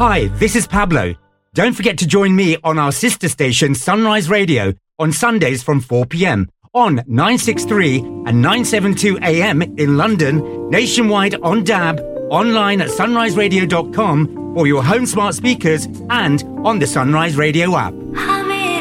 Hi, this is Pablo. Don't forget to join me on our sister station Sunrise Radio on Sundays from 4 p.m. on 963 and 972 AM in London, nationwide on DAB, online at sunriseradio.com for your home smart speakers and on the Sunrise Radio app.